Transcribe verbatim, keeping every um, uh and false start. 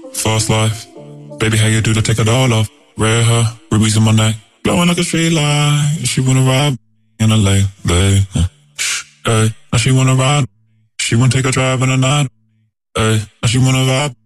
fast life. Baby, how you do to take it all off? Red hair, rubies in my neck, blowing like a street light. She wanna ride in a lay, lay. Hey, now she wanna ride. She wanna take a drive in the night. Hey, now she wanna vibe.